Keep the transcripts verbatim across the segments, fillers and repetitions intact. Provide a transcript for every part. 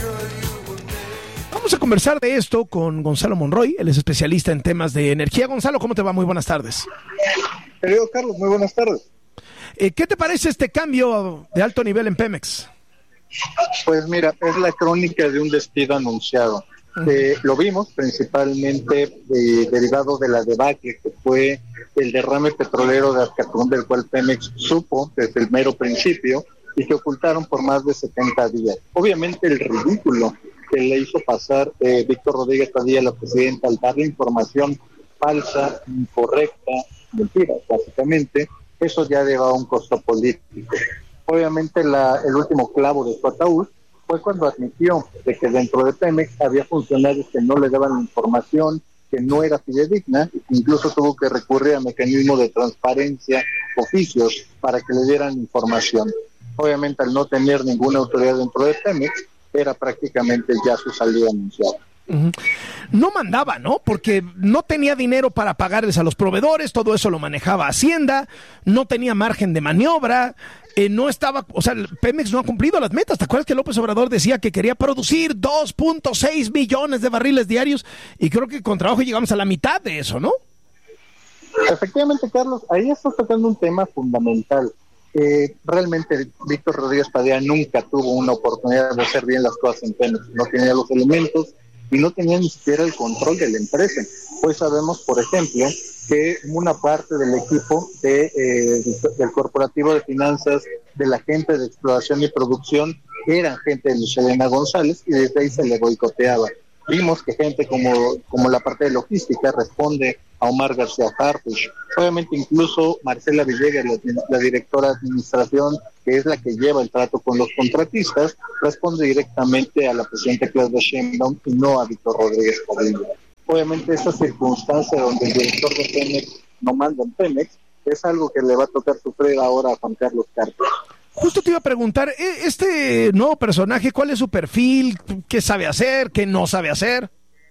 Vamos a conversar de esto con Gonzalo Monroy, él es especialista en temas de energía. Gonzalo, ¿cómo te va? Muy buenas tardes. Querido Carlos, muy buenas tardes. Eh, ¿Qué te parece este cambio de alto nivel en Pemex? Pues mira, es la crónica de un despido anunciado. Uh-huh. Eh, lo vimos principalmente eh, derivado de la debacle que fue el derrame petrolero de Azcatún, del cual Pemex supo desde el mero principio y que ocultaron por más de setenta días. Obviamente el ridículo que le hizo pasar eh, Víctor Rodríguez Padilla, la presidenta, al darle información falsa, incorrecta, mentira, básicamente, eso ya llevaba un costo político. Obviamente la, el último clavo de su ataúd fue cuando admitió de que dentro de Pemex había funcionarios que no le daban la información, que no era fidedigna, incluso tuvo que recurrir a mecanismos de transparencia, oficios, para que le dieran información. Obviamente al no tener ninguna autoridad dentro de Pemex, era prácticamente ya su salida anunciada. Uh-huh. No mandaba, ¿no? Porque no tenía dinero para pagarles a los proveedores, todo eso lo manejaba Hacienda, no tenía margen de maniobra, eh, no estaba, o sea, Pemex no ha cumplido las metas. ¿Te acuerdas que López Obrador decía que quería producir dos punto seis millones de barriles diarios? Y creo que con trabajo llegamos a la mitad de eso, ¿no? Efectivamente, Carlos, ahí estás tocando un tema fundamental. Eh, realmente Víctor Rodríguez Padilla nunca tuvo una oportunidad de hacer bien las cosas en Pemex, no tenía los elementos y no tenía ni siquiera el control de la empresa. Hoy sabemos, por ejemplo, que una parte del equipo de, eh, del corporativo de finanzas, de la gente de exploración y producción, eran gente de Luis Helena González y desde ahí se le boicoteaba. Vimos que gente como, como la parte de logística responde a Omar García Harfuch. Obviamente incluso Marcela Villegas, la, la directora de administración, que es la que lleva el trato con los contratistas, responde directamente a la presidenta Claudia Sheinbaum y no a Víctor Rodríguez Padilla. Obviamente esta circunstancia donde el director de Pemex no manda en Pemex es algo que le va a tocar sufrir ahora a Juan Carlos Carpio. Justo te iba a preguntar, este nuevo personaje, ¿cuál es su perfil? ¿Qué sabe hacer? ¿Qué no sabe hacer?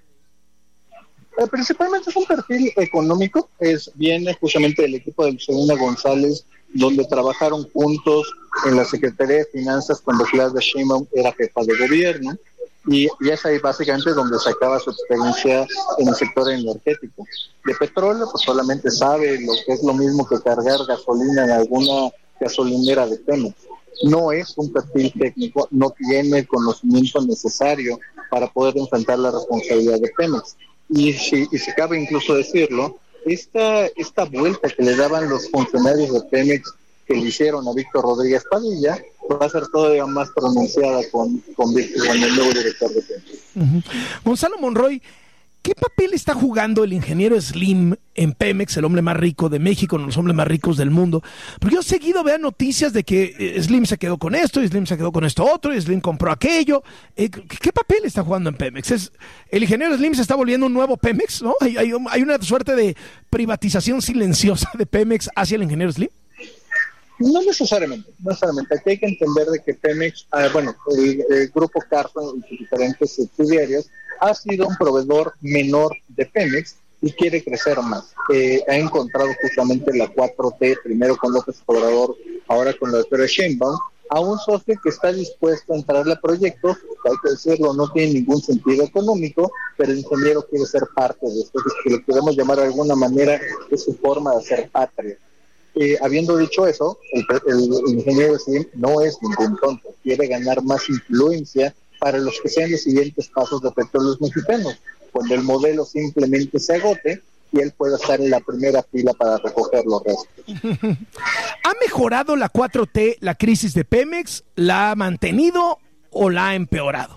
Eh, principalmente es un perfil económico, es viene justamente del equipo de Luis Helena González, donde trabajaron juntos en la Secretaría de Finanzas cuando Claudia Sheinbaum era jefa de gobierno, y, y es ahí básicamente donde sacaba su experiencia en el sector energético. De petróleo, pues solamente sabe lo que es lo mismo que cargar gasolina en alguna gasolinera de Pemex. No es un perfil técnico, no tiene el conocimiento necesario para poder enfrentar la responsabilidad de Pemex. Y si, y si cabe incluso decirlo, esta, esta vuelta que le daban los funcionarios de Pemex que le hicieron a Víctor Rodríguez Padilla va a ser todavía más pronunciada con, con, Víctor, con el nuevo director de Pemex. Uh-huh. Gonzalo Monroy, ¿qué papel está jugando el ingeniero Slim en Pemex, el hombre más rico de México, uno de los hombres más ricos del mundo? Porque yo seguido veo noticias de que Slim se quedó con esto, y Slim se quedó con esto otro, y Slim compró aquello. Eh, ¿Qué papel está jugando en Pemex? ¿Es, ¿El ingeniero Slim se está volviendo un nuevo Pemex? ¿No? ¿Hay, hay, hay una suerte de privatización silenciosa de Pemex hacia el ingeniero Slim? No necesariamente, no necesariamente. Aquí hay que entender de que Pemex, ah, bueno, el, el grupo Carso y sus diferentes subsidiarios ha sido un proveedor menor de Pemex y quiere crecer más. Eh, ha encontrado justamente la cuatro T, primero con López Obrador, ahora con la doctora Sheinbaum, a un socio que está dispuesto a entrarle a proyectos, hay que decirlo, no tiene ningún sentido económico, pero el ingeniero quiere ser parte de esto, es que lo podemos llamar de alguna manera, es su forma de hacer patria. Eh, habiendo dicho eso, el, el, el ingeniero Slim no es ningún tonto, quiere ganar más influencia para los que sean los siguientes pasos de Petróleos Mexicanos, cuando el modelo simplemente se agote y él pueda estar en la primera fila para recoger los restos. ¿Ha mejorado la cuatro T la crisis de Pemex? ¿La ha mantenido o la ha empeorado?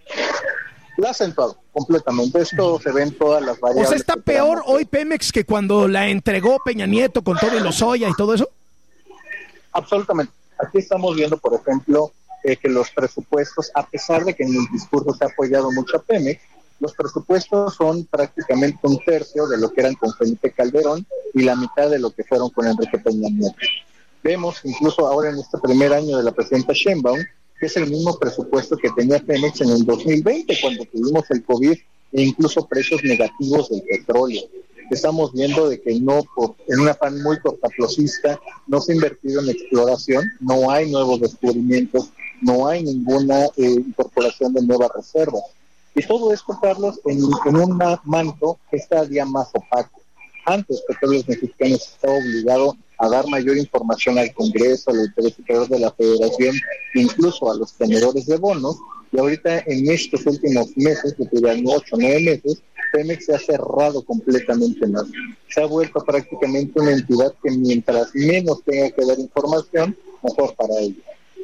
La ha acentuado completamente. Esto se ve en todas las variables. O sea, ¿está peor hoy Pemex que cuando la entregó Peña Nieto con todo y Lozoya y todo eso? Absolutamente. Aquí estamos viendo, por ejemplo, eh, que los presupuestos, a pesar de que en el discurso se ha apoyado mucho a Pemex, los presupuestos son prácticamente un tercio de lo que eran con Felipe Calderón y la mitad de lo que fueron con Enrique Peña Nieto. Vemos incluso ahora en este primer año de la presidenta Sheinbaum que es el mismo presupuesto que tenía Pemex en el dos mil veinte, cuando tuvimos el COVID e incluso precios negativos del petróleo. Estamos viendo de que no, por, en un afán muy cortaplacista, no se ha invertido en exploración, no hay nuevos descubrimientos no hay ninguna eh, incorporación de nuevas reservas. Y todo esto, Carlos, en, en un manto que es cada día más opaco. Antes, Petróleos Mexicanos estaba obligado a dar mayor información al Congreso, al Autoritario Superior de la Federación, incluso a los tenedores de bonos, y ahorita en estos últimos meses, que serían ocho o nueve meses, Pemex se ha cerrado completamente más. Se ha vuelto prácticamente una entidad que mientras menos tenga que dar información, mejor para ella.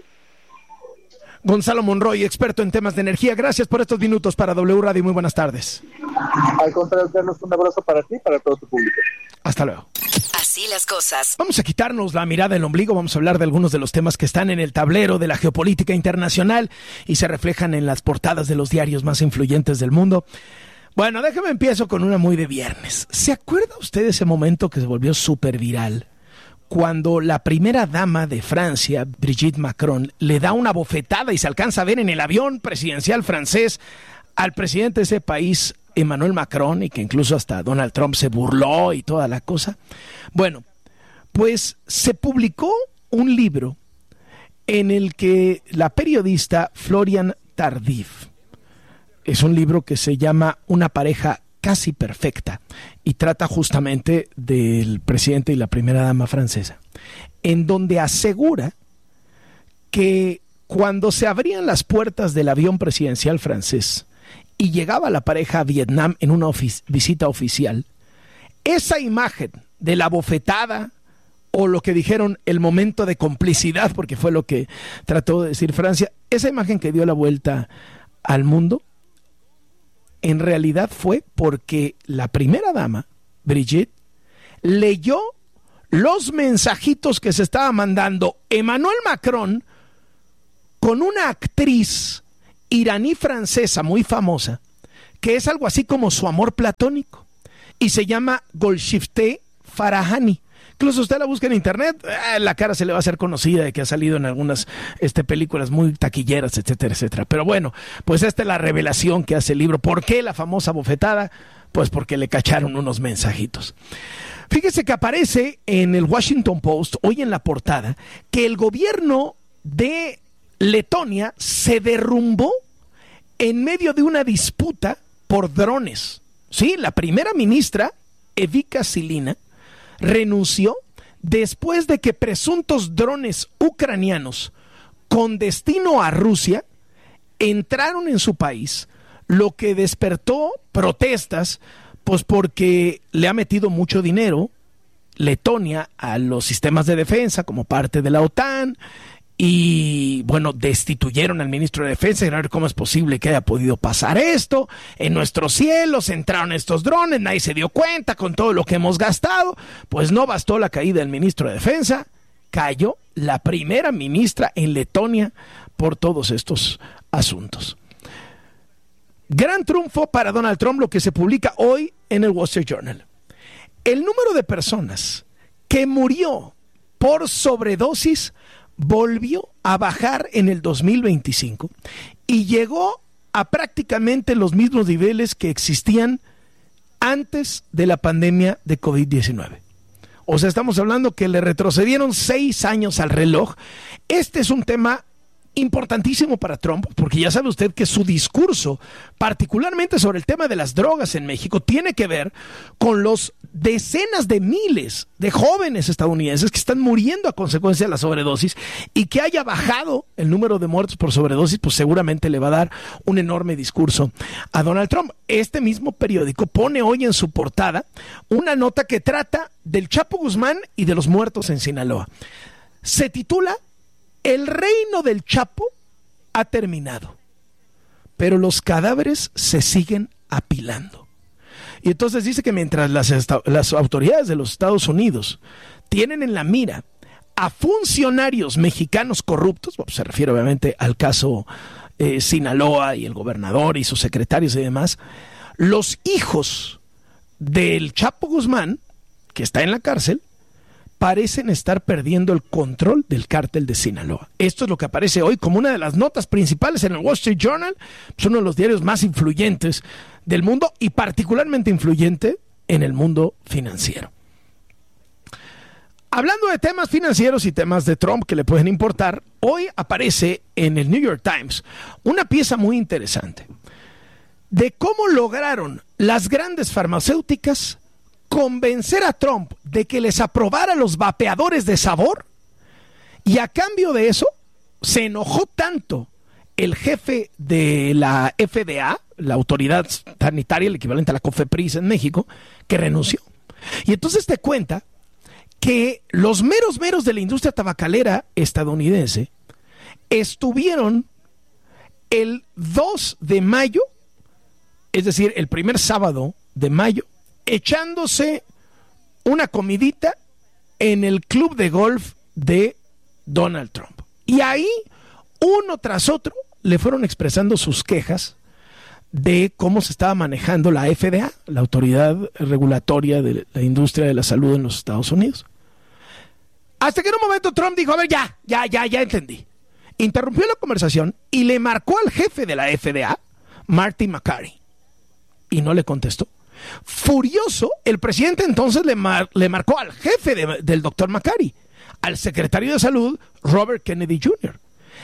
Gonzalo Monroy, experto en temas de energía, gracias por estos minutos para W Radio, muy buenas tardes. Al contrario, Carlos, un abrazo para ti y para todo tu público. Hasta luego. Así las cosas. Vamos a quitarnos la mirada del ombligo, vamos a hablar de algunos de los temas que están en el tablero de la geopolítica internacional y se reflejan en las portadas de los diarios más influyentes del mundo. Bueno, déjame empiezo con una muy de viernes. ¿Se acuerda usted de ese momento que se volvió súper viral? Cuando la primera dama de Francia, Brigitte Macron, le da una bofetada y se alcanza a ver en el avión presidencial francés al presidente de ese país, Emmanuel Macron, y que incluso hasta Donald Trump se burló y toda la cosa. Bueno, pues se publicó un libro en el que la periodista Florian Tardif, es un libro que se llama Una pareja casi perfecta y trata justamente del presidente y la primera dama francesa, en donde asegura que cuando se abrían las puertas del avión presidencial francés y llegaba la pareja a Vietnam en una ofic- visita oficial, esa imagen de la bofetada o lo que dijeron el momento de complicidad, porque fue lo que trató de decir Francia, esa imagen que dio la vuelta al mundo, en realidad fue porque la primera dama, Brigitte, leyó los mensajitos que se estaba mandando Emmanuel Macron con una actriz iraní francesa muy famosa, que es algo así como su amor platónico, y se llama Golshifteh Farahani. Incluso usted la busca en internet, eh, la cara se le va a hacer conocida de que ha salido en algunas este, películas muy taquilleras, etcétera, etcétera. Pero bueno, pues esta es la revelación que hace el libro. ¿Por qué la famosa bofetada? Pues porque le cacharon unos mensajitos. Fíjese que aparece en el Washington Post, hoy en la portada, que el gobierno de Letonia se derrumbó en medio de una disputa por drones. Sí, la primera ministra, Evika Silina, renunció después de que presuntos drones ucranianos con destino a Rusia entraron en su país, lo que despertó protestas, pues porque le ha metido mucho dinero Letonia a los sistemas de defensa como parte de la OTAN. Y bueno, destituyeron al ministro de Defensa y a ver cómo es posible que haya podido pasar esto. En nuestros cielos entraron estos drones, nadie se dio cuenta con todo lo que hemos gastado. Pues no bastó la caída del ministro de Defensa, cayó la primera ministra en Letonia por todos estos asuntos. Gran triunfo para Donald Trump, lo que se publica hoy en el Wall Street Journal. El número de personas que murió por sobredosis volvió a bajar en el dos mil veinticinco y llegó a prácticamente los mismos niveles que existían antes de la pandemia de COVID diecinueve. O sea, estamos hablando que le retrocedieron seis años al reloj. Este es un tema importantísimo para Trump, porque ya sabe usted que su discurso, particularmente sobre el tema de las drogas en México, tiene que ver con los decenas de miles de jóvenes estadounidenses que están muriendo a consecuencia de la sobredosis, y que haya bajado el número de muertos por sobredosis, pues seguramente le va a dar un enorme discurso a Donald Trump. Este mismo periódico pone hoy en su portada una nota que trata del Chapo Guzmán y de los muertos en Sinaloa. Se titula El reino del Chapo ha terminado, pero los cadáveres se siguen apilando. Y entonces dice que mientras las, las autoridades de los Estados Unidos tienen en la mira a funcionarios mexicanos corruptos, bueno, se refiere obviamente al caso eh, Sinaloa y el gobernador y sus secretarios y demás, los hijos del Chapo Guzmán, que está en la cárcel, parecen estar perdiendo el control del cártel de Sinaloa. Esto es lo que aparece hoy como una de las notas principales en el Wall Street Journal. Es uno de los diarios más influyentes del mundo y particularmente influyente en el mundo financiero. Hablando de temas financieros y temas de Trump que le pueden importar, hoy aparece en el New York Times una pieza muy interesante de cómo lograron las grandes farmacéuticas convencer a Trump de que les aprobara los vapeadores de sabor, y a cambio de eso se enojó tanto el jefe de la F D A, la autoridad sanitaria, el equivalente a la COFEPRIS en México, que renunció. Y entonces te cuenta que los meros meros de la industria tabacalera estadounidense estuvieron el dos de mayo, es decir, el primer sábado de mayo, echándose una comidita en el club de golf de Donald Trump. Y ahí, uno tras otro, le fueron expresando sus quejas de cómo se estaba manejando la F D A, la autoridad regulatoria de la industria de la salud en los Estados Unidos. Hasta que en un momento Trump dijo, a ver, ya, ya, ya, ya entendí. Interrumpió la conversación y le marcó al jefe de la F D A, Marty Makary, y no le contestó. Furioso, el presidente entonces le, mar- le marcó al jefe de, del doctor Makary, al secretario de salud, Robert Kennedy junior,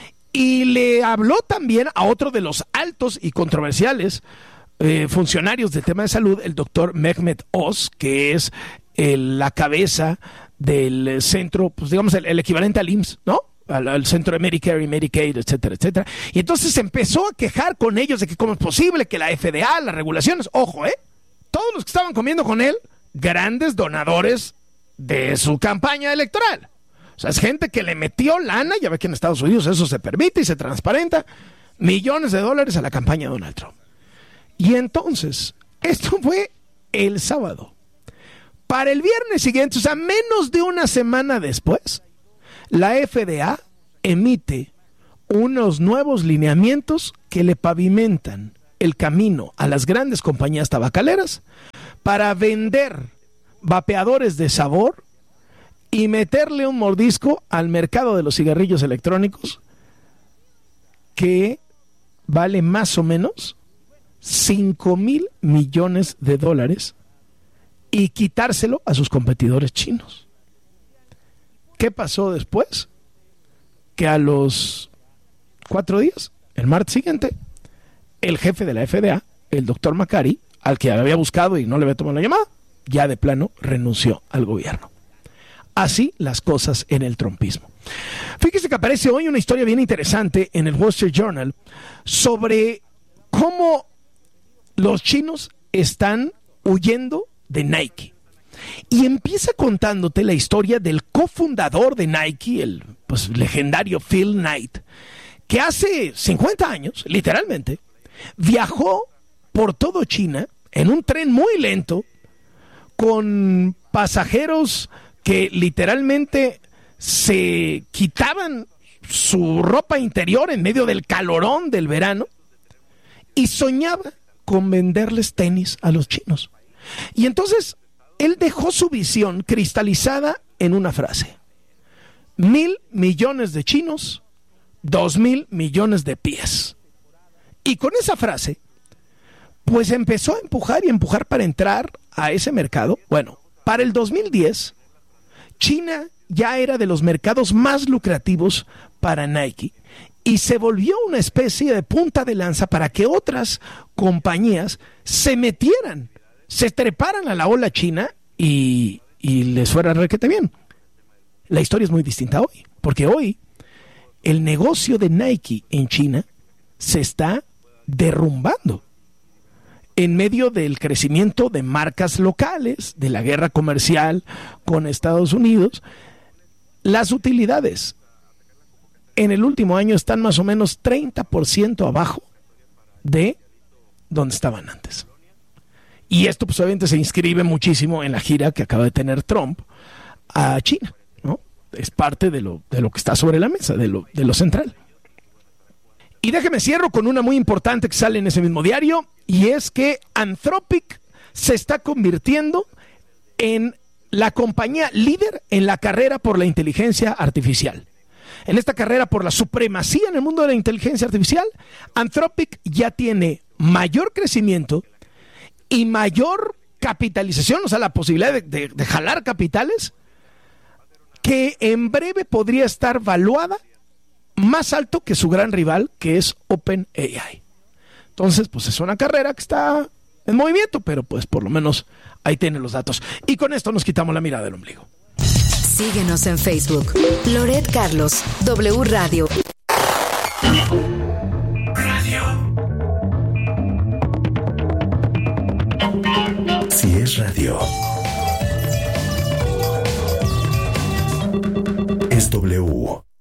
y le habló también a otro de los altos y controversiales eh, funcionarios del tema de salud, el doctor Mehmet Oz, que es el, la cabeza del centro, pues digamos el, el equivalente al I M S S, ¿no? Al, al centro de Medicare y Medicaid, etcétera, etcétera. Y entonces se empezó a quejar con ellos de que cómo es posible que la F D A, las regulaciones, ojo, ¿eh? Todos los que estaban comiendo con él, grandes donadores de su campaña electoral. O sea, es gente que le metió lana, ya ve que en Estados Unidos eso se permite y se transparenta, millones de dólares a la campaña de Donald Trump. Y entonces, esto fue el sábado. Para el viernes siguiente, o sea, menos de una semana después, la F D A emite unos nuevos lineamientos que le pavimentan el camino a las grandes compañías tabacaleras para vender vapeadores de sabor y meterle un mordisco al mercado de los cigarrillos electrónicos que vale más o menos cinco mil millones de dólares y quitárselo a sus competidores chinos. ¿Qué pasó después? Que a los cuatro días, el martes siguiente, el jefe de la F D A, el doctor Makary, al que había buscado y no le había tomado la llamada, ya de plano renunció al gobierno. Así las cosas en el trumpismo. Fíjese que aparece hoy una historia bien interesante en el Wall Street Journal sobre cómo los chinos están huyendo de Nike. Y empieza contándote la historia del cofundador de Nike, el pues, legendario Phil Knight, que hace cincuenta años, literalmente, viajó por todo China en un tren muy lento con pasajeros que literalmente se quitaban su ropa interior en medio del calorón del verano y soñaba con venderles tenis a los chinos. Y entonces él dejó su visión cristalizada en una frase: mil millones de chinos, dos mil millones de pies. Y con esa frase, pues empezó a empujar y empujar para entrar a ese mercado. Bueno, para el dos mil diez, China ya era de los mercados más lucrativos para Nike y se volvió una especie de punta de lanza para que otras compañías se metieran, se treparan a la ola china y, y les fuera requete bien. La historia es muy distinta hoy, porque hoy el negocio de Nike en China se está derrumbando en medio del crecimiento de marcas locales, de la guerra comercial con Estados Unidos. Las utilidades en el último año están más o menos treinta por ciento abajo de donde estaban antes. Y esto pues obviamente se inscribe muchísimo en la gira que acaba de tener Trump a China, ¿no? Es parte de lo, de lo que está sobre la mesa, de lo, de lo central. Y déjeme cierro con una muy importante que sale en ese mismo diario, y es que Anthropic se está convirtiendo en la compañía líder en la carrera por la inteligencia artificial. En esta carrera por la supremacía en el mundo de la inteligencia artificial, Anthropic ya tiene mayor crecimiento y mayor capitalización, o sea, la posibilidad de, de, de jalar capitales que en breve podría estar valuada más alto que su gran rival, que es OpenAI. Entonces, pues es una carrera que está en movimiento, pero pues por lo menos ahí tienen los datos. Y con esto nos quitamos la mirada del ombligo. Síguenos en Facebook. Loret Carlos, W Radio. Si es radio, es W.